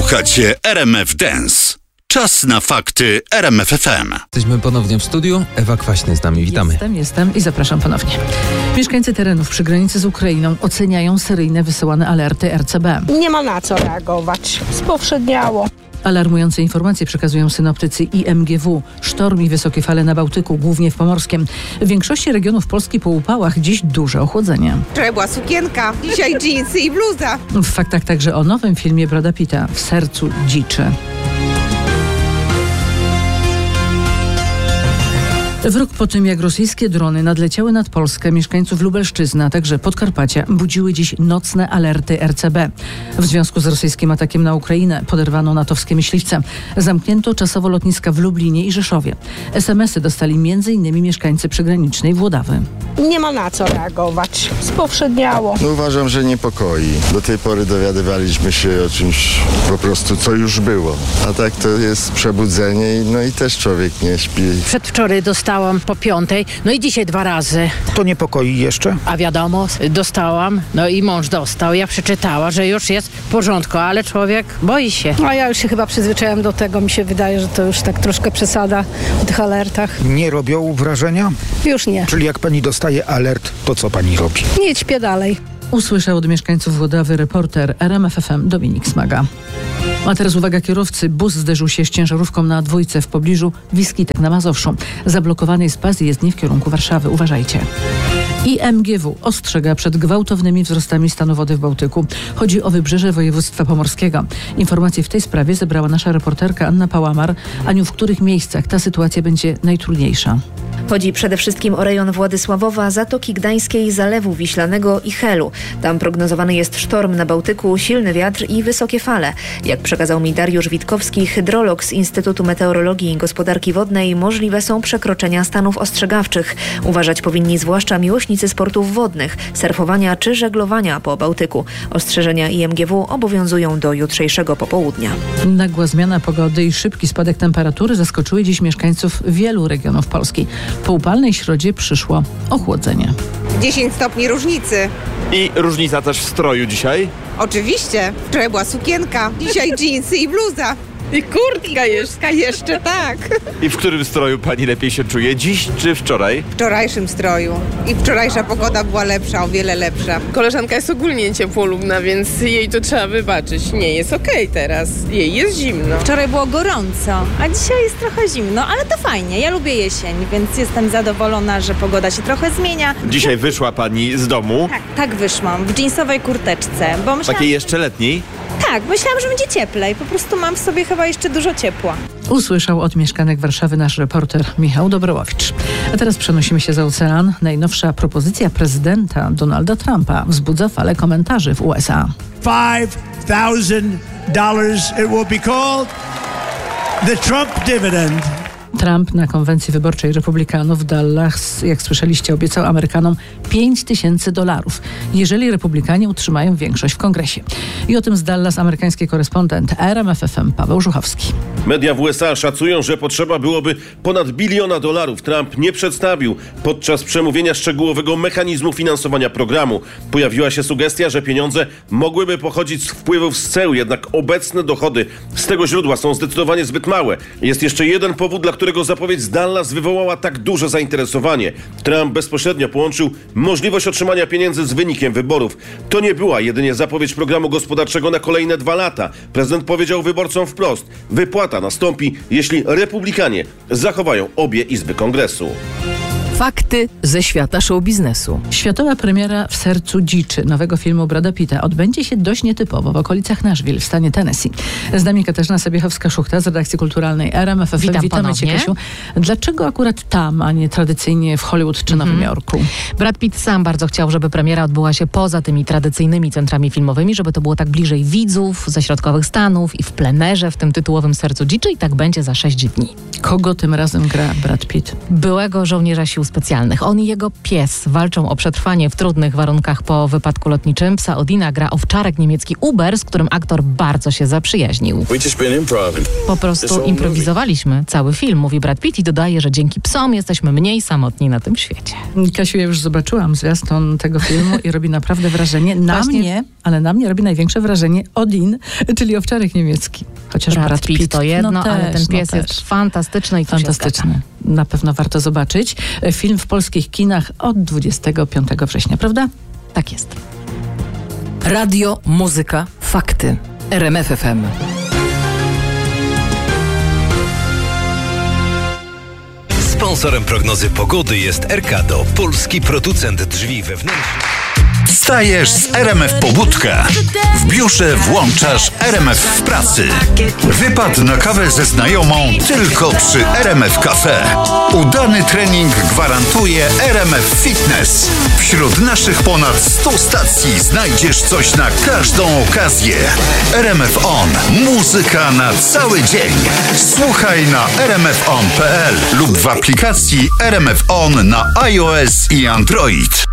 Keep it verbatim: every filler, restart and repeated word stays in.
Słuchacie R M F Dance. Czas na fakty R M F F M. Jesteśmy ponownie w studiu. Ewa Kwaśny z nami. Witamy. Jestem, jestem i zapraszam ponownie. Mieszkańcy terenów przy granicy z Ukrainą oceniają seryjne wysyłane alerty R C B. Nie ma na co reagować. Spowszedniało. Alarmujące informacje przekazują synoptycy I M G W. Sztorm i wysokie fale na Bałtyku, głównie w Pomorskiem. W większości regionów Polski po upałach dziś duże ochłodzenie. Wczoraj była sukienka, dzisiaj dżinsy i bluza. W faktach także o nowym filmie Brada Pitta W sercu dziczy. W rok po tym, jak rosyjskie drony nadleciały nad Polskę, mieszkańców Lubelszczyzny, a także Podkarpacia budziły dziś nocne alerty R C B. W związku z rosyjskim atakiem na Ukrainę poderwano natowskie myśliwce. Zamknięto czasowo lotniska w Lublinie i Rzeszowie. es em esy dostali między innymi mieszkańcy przygranicznej Włodawy. Nie ma na co reagować. Spowszedniało. No uważam, że niepokoi. Do tej pory dowiadywaliśmy się o czymś po prostu, co już było. A tak to jest przebudzenie i, no i też człowiek nie śpi. Przedwczoraj dostałam po piątej, no i dzisiaj dwa razy. To niepokoi jeszcze? A wiadomo, dostałam, no i mąż dostał. Ja przeczytała, że już jest w porządku, ale człowiek boi się. A ja już się chyba przyzwyczaiłam do tego. Mi się wydaje, że to już tak troszkę przesada o tych alertach. Nie robią wrażenia? Już nie. Czyli jak pani dostaje alert, to co pani robi? Nie, śpię dalej. Usłyszał od mieszkańców Włodawy reporter R M F F M Dominik Smaga. A teraz uwaga kierowcy. Bus zderzył się z ciężarówką na dwójce w pobliżu Wiskitek na Mazowszu. Zablokowany jest pas jezdni w kierunku Warszawy. Uważajcie. I M G W ostrzega przed gwałtownymi wzrostami stanu wody w Bałtyku. Chodzi o wybrzeże województwa pomorskiego. Informacje w tej sprawie zebrała nasza reporterka Anna Pałamar. Aniu, w których miejscach ta sytuacja będzie najtrudniejsza? Chodzi przede wszystkim o rejon Władysławowa, Zatoki Gdańskiej, Zalewu Wiślanego i Helu. Tam prognozowany jest sztorm na Bałtyku, silny wiatr i wysokie fale. Jak przekazał mi Dariusz Witkowski, hydrolog z Instytutu Meteorologii i Gospodarki Wodnej, możliwe są przekroczenia stanów ostrzegawczych. Uważać powinni zwłaszcza miłośnicy sportów wodnych, surfowania czy żeglowania po Bałtyku. Ostrzeżenia I M G W obowiązują do jutrzejszego popołudnia. Nagła zmiana pogody i szybki spadek temperatury zaskoczyły dziś mieszkańców wielu regionów Polski. Po upalnej środzie przyszło ochłodzenie. dziesięć stopni różnicy. I różnica też w stroju dzisiaj? Oczywiście. Wczoraj była sukienka, dzisiaj dżinsy i bluza. I kurtka jeszcze, jeszcze tak. I w którym stroju pani lepiej się czuje? Dziś czy wczoraj? W wczorajszym stroju. I wczorajsza pogoda była lepsza, o wiele lepsza. Koleżanka jest ogólnie ciepłolubna, więc jej to trzeba wybaczyć. Nie, jest okej teraz. Jej jest zimno. Wczoraj było gorąco, a dzisiaj jest trochę zimno, ale to fajnie. Ja lubię jesień, więc jestem zadowolona, że pogoda się trochę zmienia. Dzisiaj wyszła pani z domu? Tak, tak wyszłam. W dżinsowej kurteczce. Bo myślałam... Takiej jeszcze letniej? Tak, myślałam, że będzie cieplej. Po prostu mam w sobie chyba jeszcze dużo ciepła. Usłyszał od mieszkanek Warszawy nasz reporter Michał Dobrołowicz. A teraz przenosimy się za ocean. Najnowsza propozycja prezydenta Donalda Trumpa wzbudza falę komentarzy w U S A. five thousand dollars it will be called the Trump dividend. Trump na konwencji wyborczej republikanów w Dallas, jak słyszeliście, obiecał Amerykanom pięć tysięcy dolarów, jeżeli republikanie utrzymają większość w kongresie. I o tym z Dallas amerykański korespondent R M F F M Paweł Żuchowski. Media w U S A szacują, że potrzeba byłoby ponad biliona dolarów. Trump nie przedstawił podczas przemówienia szczegółowego mechanizmu finansowania programu. Pojawiła się sugestia, że pieniądze mogłyby pochodzić z wpływów z ceł, jednak obecne dochody z tego źródła są zdecydowanie zbyt małe. Jest jeszcze jeden powód, dla którego zapowiedź z Dallas wywołała tak duże zainteresowanie. Trump bezpośrednio połączył możliwość otrzymania pieniędzy z wynikiem wyborów. To nie była jedynie zapowiedź programu gospodarczego na kolejne dwa lata. Prezydent powiedział wyborcom wprost: wypłata nastąpi, jeśli republikanie zachowają obie izby kongresu. Fakty ze świata show biznesu. Światowa premiera W sercu dziczy nowego filmu Brada Pitta odbędzie się dość nietypowo w okolicach Nashville w stanie Tennessee. Z nami Katarzyna Sabiechowska-Szuchta z redakcji kulturalnej R M F F M. Witam Witamy ponownie. Cię, Kasiu. Dlaczego akurat tam, a nie tradycyjnie w Hollywood czy Nowym Mhm. Jorku? Brad Pitt sam bardzo chciał, żeby premiera odbyła się poza tymi tradycyjnymi centrami filmowymi, żeby to było tak bliżej widzów, ze środkowych Stanów i w plenerze, w tym tytułowym Sercu dziczy, i tak będzie za sześć dni. Kogo tym razem gra Brad Pitt? Byłego żołnierza sił specjalnych. On i jego pies walczą o przetrwanie w trudnych warunkach po wypadku lotniczym. Psa Odina gra owczarek niemiecki Uber, z którym aktor bardzo się zaprzyjaźnił. Po prostu improwizowaliśmy cały film, mówi Brad Pitt i dodaje, że dzięki psom jesteśmy mniej samotni na tym świecie. Kasiu, ja już zobaczyłam zwiastun tego filmu i robi naprawdę wrażenie. Na Właśnie... mnie, ale na mnie robi największe wrażenie Odin, czyli owczarek niemiecki. Chociaż Brad, Brad Pitt, Pitt to jedno, no ale też, ten pies no jest też. fantastyczny i tu Fantastyczny. Na pewno warto zobaczyć. Film w polskich kinach od dwudziestego piątego września, prawda? Tak jest. Radio, muzyka, fakty. R M F F M. Sponsorem prognozy pogody jest Erkado, polski producent drzwi wewnętrznych. Wstajesz z R M F Pobudka. W biurze włączasz R M F w pracy. Wypad na kawę ze znajomą tylko przy R M F Cafe. Udany trening gwarantuje R M F Fitness. Wśród naszych ponad stu stacji znajdziesz coś na każdą okazję. R M F On. Muzyka na cały dzień. Słuchaj na r m f on kropka p l lub w aplikacji R M F On na iOS i Android.